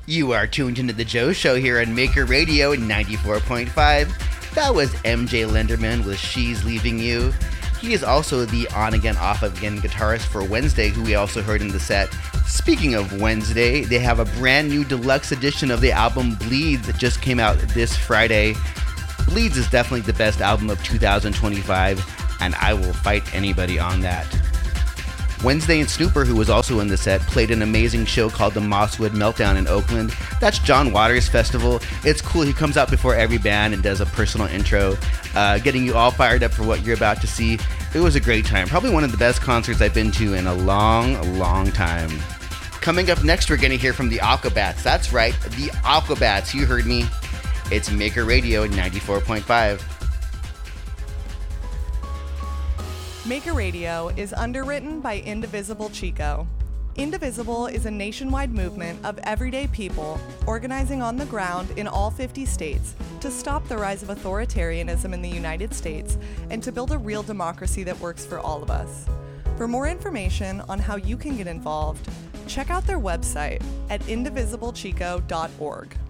You are tuned into The Joe Show here on Maker Radio 94.5. That was MJ Lenderman with She's Leaving You. He is also the on-again, off-again guitarist for Wednesday, who we also heard in the set. Speaking of Wednesday, they have a brand new deluxe edition of the album Bleeds that just came out this Friday. Bleeds is definitely the best album of 2025, and I will fight anybody on that. Wednesday and Snooper, who was also in the set, played an amazing show called the Mosswood Meltdown in Oakland. That's John Waters' festival. It's cool. He comes out before every band and does a personal intro, getting you all fired up for what you're about to see. It was a great time. Probably one of the best concerts I've been to in a long time. Coming up next, we're going to hear from the Aquabats. That's right, the Aquabats. You heard me. It's Maker Radio 94.5. Maker Radio is underwritten by Indivisible Chico. Indivisible is a nationwide movement of everyday people organizing on the ground in all 50 states to stop the rise of authoritarianism in the United States and to build a real democracy that works for all of us. For more information on how you can get involved, check out their website at indivisiblechico.org.